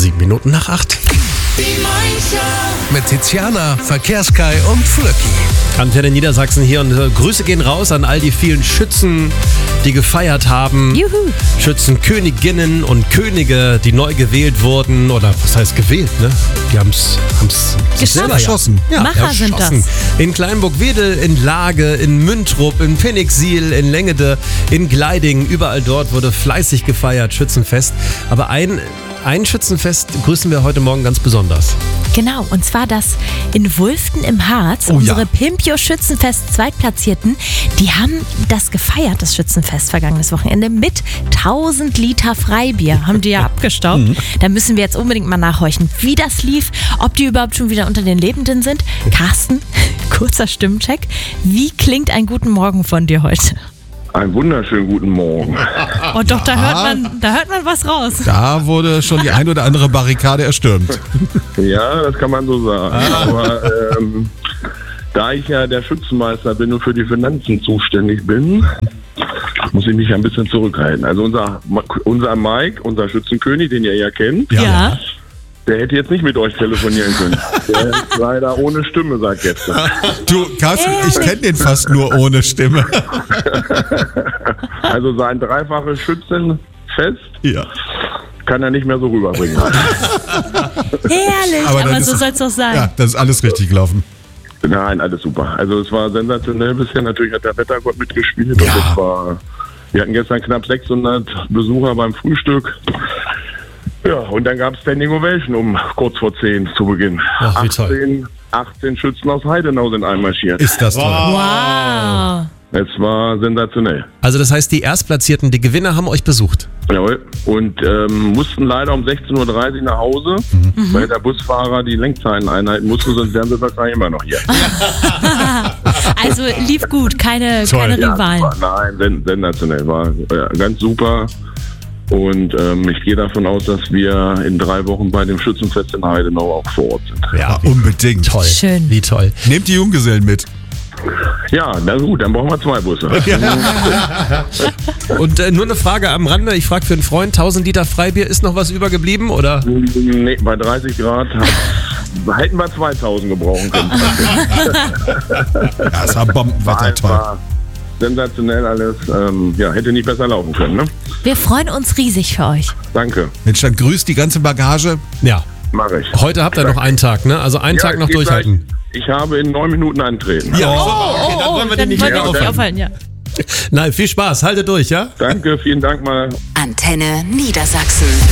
7:07. Die Morning Show. Mit Tiziana, Verkehrskai und Flöcki. Antenne Niedersachsen hier und Grüße gehen raus an all die vielen Schützen, die gefeiert haben. Juhu. Schützenköniginnen und Könige, die neu gewählt wurden. Oder was heißt gewählt, ne? Die haben es selber Geschossen. Ja, Macher sind erschossen. das. In Kleinburg-Wedel, in Lage, in Müntrup, in Pennigsiel, in Lengede, in Gleiding. Überall dort wurde fleißig gefeiert, Schützenfest. Aber ein Schützenfest grüßen wir heute Morgen ganz besonders. Genau, und zwar das in Wulften im Harz. Oh ja. Unsere Pimpio Schützenfest Zweitplatzierten, die haben das gefeiert, das Schützenfest vergangenes Wochenende mit 1000 Liter Freibier. Haben die ja abgestaubt. Da müssen wir jetzt unbedingt mal nachhorchen, wie das lief, ob die überhaupt schon wieder unter den Lebenden sind. Carsten, kurzer Stimmcheck. Wie klingt ein guten Morgen von dir heute? Einen wunderschönen guten Morgen. Oh doch, da hört man was raus. Da wurde schon die ein oder andere Barrikade erstürmt. Ja, das kann man so sagen. Aber da ich ja der Schützenmeister bin und für die Finanzen zuständig bin, muss ich mich ein bisschen zurückhalten. Also unser Mike, unser Schützenkönig, den ihr ja kennt, Ja. der hätte jetzt nicht mit euch telefonieren können. Der ist leider ohne Stimme seit gestern. Du, Carsten, ich kenne den fast nur ohne Stimme. Also sein dreifaches Schützenfest Ja. kann er nicht mehr so rüberbringen. Herrlich, Aber aber dann so ist- soll es doch sein. Ja, das ist alles richtig gelaufen. Nein, alles super. Also es war sensationell bisher. Natürlich hat der Wettergott mitgespielt. Ja. Und wir hatten gestern knapp 600 Besucher beim Frühstück. Ja, und dann gab es Standing Ovation um kurz vor 10 zu Beginn. Ach, wie toll. 18 Schützen aus Heidenau sind einmarschiert. Ist das toll. Wow. Es war sensationell. Also das heißt, die Erstplatzierten, die Gewinner haben euch besucht. Jawohl. Und mussten leider um 16:30 Uhr nach Hause, weil der Busfahrer die Lenkzeiten einhalten musste, sonst wären sie wahrscheinlich immer noch hier. Also lief gut, keine Rivalen. Nein, sensationell. War ganz super. Und ich gehe davon aus, dass wir in 3 Wochen bei dem Schützenfest in Heidenau auch vor Ort sind. Ja, Unbedingt. toll. Schön. Wie toll. Nehmt die Junggesellen mit. Ja, na gut, dann brauchen wir 2 Busse. Und nur eine Frage am Rande. Ich frage für einen Freund, 1000 Liter Freibier, ist noch was übergeblieben, oder? Nee, bei 30 Grad hätten wir 2000 gebrauchen können. Ja, es war Bombenwetter, toll. War sensationell alles. Hätte nicht besser laufen können, ne? Wir freuen uns riesig für euch. Danke, Mensch, dann grüßt die ganze Bagage. Ja. mache ich. Heute habt ihr noch einen Tag, ne? Also einen Tag es noch geht durchhalten. gleich. Ich habe in 9 Minuten antreten. Ja. Oh, dann wollen wir dann den nicht wollen wir länger nicht aufhalten. aufhalten, ja. Nein, viel Spaß. Haltet durch, ja? Danke, vielen Dank mal. Antenne Niedersachsen.